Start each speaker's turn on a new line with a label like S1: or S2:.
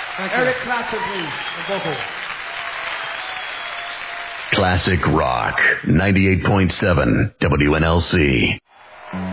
S1: Eric Clapton, please. Vocal.
S2: Classic Rock, 98.7 WNLC.